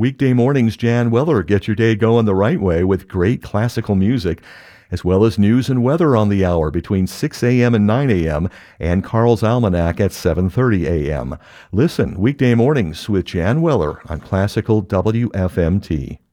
Weekday mornings, Jan Weller gets your day going the right way with great classical music, as well as news and weather on the hour between 6 a.m. and 9 a.m. and Carl's Almanac at 7:30 a.m. Listen weekday mornings with Jan Weller on Classical WFMT.